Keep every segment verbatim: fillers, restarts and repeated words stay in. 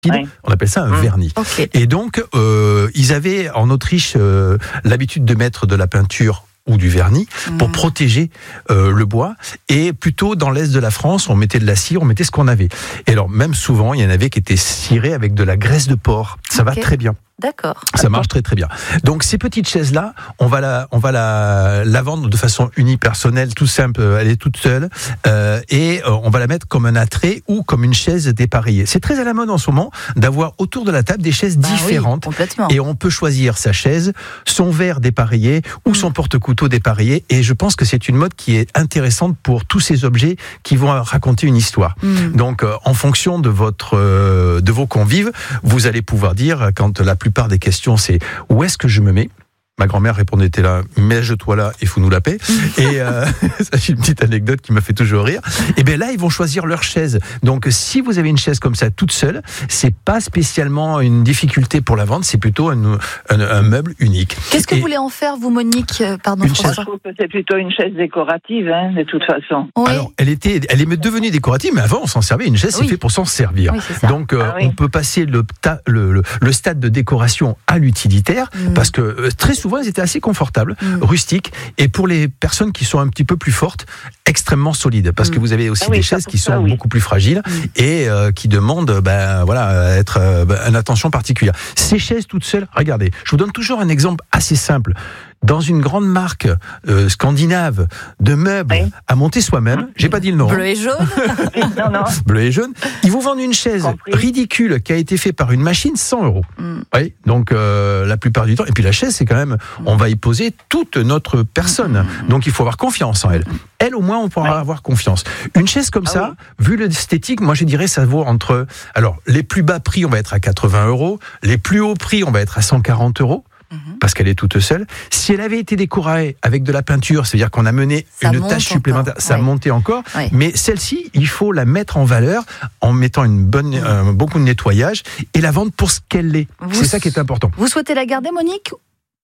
Ouais. On appelle ça un mmh. vernis. Okay. Et donc, euh, ils avaient en Autriche euh, l'habitude de mettre de la peinture ou du vernis pour mmh. protéger euh, le bois. Et plutôt dans l'est de la France, on mettait de la cire, on mettait ce qu'on avait. Et alors, même souvent, il y en avait qui étaient cirés avec de la graisse de porc. Ça okay. va très bien. D'accord. Ça marche très très bien. Donc ces petites chaises là, on va la, on va la, la vendre de façon unipersonnelle, tout simple. Elle est toute seule euh, et euh, on va la mettre comme un attrait ou comme une chaise dépareillée. C'est très à la mode en ce moment d'avoir autour de la table des chaises bah différentes. Oui, complètement. Et on peut choisir sa chaise, son verre dépareillé ou mmh. son porte-couteau dépareillé. Et je pense que c'est une mode qui est intéressante pour tous ces objets qui vont raconter une histoire. Mmh. Donc euh, en fonction de votre, euh, de vos convives, vous allez pouvoir dire quand la plupart des questions, c'est où est-ce que je me mets ? Ma grand-mère répondait là, mets-toi là et fous-nous la paix. Et euh, c'est une petite anecdote qui m'a fait toujours rire. Et bien là, ils vont choisir leur chaise. Donc, si vous avez une chaise comme ça toute seule, c'est pas spécialement une difficulté pour la vendre, c'est plutôt un, un, un meuble unique. Qu'est-ce que et vous voulez en faire, vous, Monique ? Pardon, une François. chaise... Je trouve que c'est plutôt une chaise décorative, hein, de toute façon. Oui. Alors, elle était, elle est devenue décorative, mais avant, on s'en servait. Une chaise, oui. c'est fait pour s'en servir. Oui, c'est ça. Donc, euh, ah, oui. on peut passer le, ta, le, le, le stade de décoration à l'utilitaire, mmh. parce que euh, très souvent, elles étaient assez confortables. Mmh. Rustiques, et pour les personnes qui sont un petit peu plus fortes, extrêmement solides, parce mmh. que vous avez aussi ah oui, des chaises qui sont ça, oui. beaucoup plus fragiles mmh. et euh, qui demandent ben, voilà, être, euh, ben, une attention particulière. Ces chaises toutes seules, regardez, je vous donne toujours un exemple assez simple. Dans une grande marque euh, scandinave de meubles oui. à monter soi-même, j'ai pas dit le nom. Bleu et jaune. non, non. Bleu et jaune. Ils vous vendent une chaise Compris. ridicule qui a été faite par une machine, cent euros. Mm. Oui, donc euh, la plupart du temps. Et puis la chaise, c'est quand même, mm. on va y poser toute notre personne. Mm. Donc il faut avoir confiance en elle. Elle, au moins, on pourra oui. avoir confiance. Une chaise comme ah, ça, oui. vu l'esthétique, moi je dirais ça vaut entre. Alors les plus bas prix, on va être à quatre-vingts euros. Les plus hauts prix, on va être à cent quarante euros. Parce qu'elle est toute seule. Si elle avait été décorée avec de la peinture, c'est-à-dire qu'on a mené ça une tâche supplémentaire, encore. ça ouais. montait encore. Ouais. Mais celle-ci, il faut la mettre en valeur en mettant une bonne, euh, beaucoup de nettoyage et la vendre pour ce qu'elle est. Vous c'est ça qui est important. Vous souhaitez la garder, Monique ?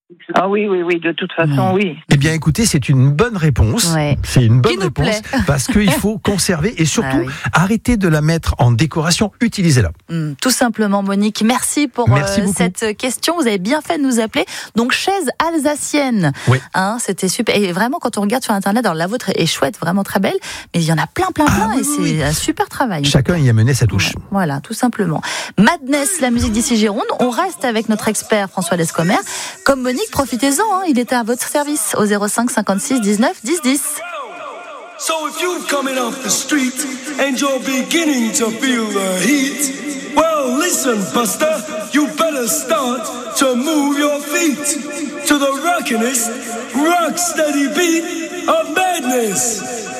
Ah oui, oui, oui, de toute façon, oui. Eh bien, écoutez, c'est une bonne réponse. Ouais. C'est une bonne réponse parce qu'il faut conserver et surtout ah, oui. arrêter de la mettre en décoration, utilisez-la. Mmh, tout simplement, Monique. Merci pour Merci euh, cette question. Vous avez bien fait de nous appeler. Donc, chaise alsacienne. Oui. Hein, c'était super. Et vraiment, quand on regarde sur Internet, alors la vôtre est chouette, vraiment très belle, mais il y en a plein, plein, plein, ah, et oui, c'est oui. un super travail. Chacun y a mené sa touche. Ouais, voilà, tout simplement. Madness, la musique d'ici Gironde. On reste avec notre expert François Descommères. Comme Monique, profitez-en, hein, il était à votre service au zéro cinq cinquante-six dix-neuf dix dix. So if you're coming off the street and you're beginning to feel the heat, well listen Buster, you better start to move your feet to the rockin'est, rock steady beat of madness.